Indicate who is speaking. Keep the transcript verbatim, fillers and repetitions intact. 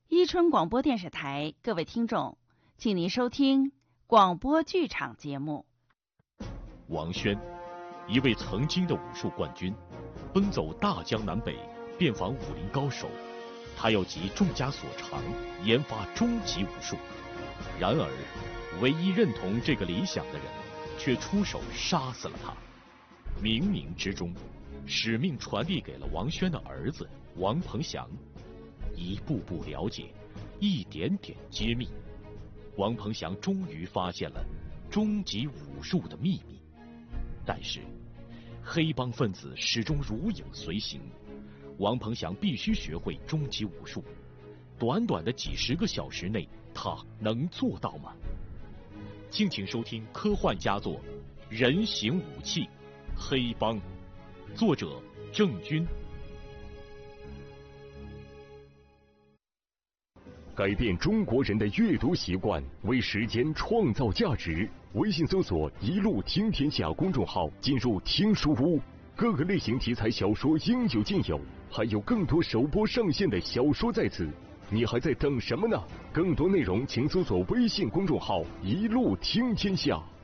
Speaker 1: 伊春广播电视台，各位听众，请您收听广播剧场节目。
Speaker 2: 王轩，一位曾经的武术冠军，奔走大江南北，遍访武林高手，他要集众家所长，研发终极武术。然而，唯一认同这个理想的人，却出手杀死了他。冥冥之中，使命传递给了王轩的儿子王鹏翔。一步步了解，一点点揭秘，王鹏翔终于发现了终极武术的秘密。但是，黑帮分子始终如影随形，王鹏翔必须学会终极武术。短短的几十个小时内，他能做到吗？敬请收听科幻佳作《人形武器黑帮》，作者郑钧。
Speaker 3: 改变中国人的阅读习惯，为时间创造价值。微信搜索“一路听天下”公众号，进入听书屋，各个类型题材小说应有尽有，还有更多首播上线的小说在此。你还在等什么呢？更多内容请搜索微信公众号“一路听天下”。